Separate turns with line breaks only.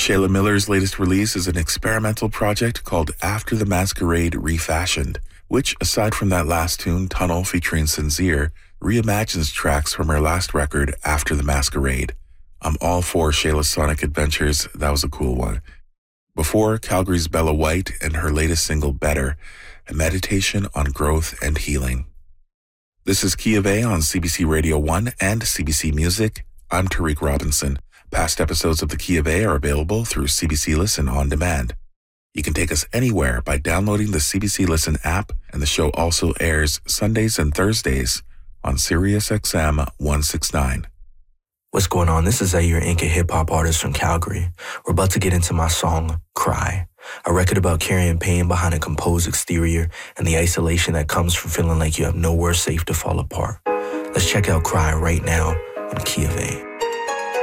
Shayla Miller's latest release is an experimental project called After the Masquerade Refashioned, which, aside from that last tune, Tunnel featuring Sincere, reimagines tracks from her last record, After the Masquerade. I'm all for Shayla's sonic adventures. That was a cool one. Before, Calgary's Bella White and her latest single, Better, a meditation on growth and healing. This is Key of A on CBC Radio 1 and CBC Music. I'm Tariq Robinson. Past episodes of The Key of A are available through CBC Listen on demand. You can take us anywhere by downloading the CBC Listen app, and the show also airs Sundays and Thursdays on SiriusXM 169.
What's going on? This is Zaire Inc., a hip-hop artist from Calgary. We're about to get into my song, Cry, a record about carrying pain behind a composed exterior and the isolation that comes from feeling like you have nowhere safe to fall apart. Let's check out Cry right now on Key of A.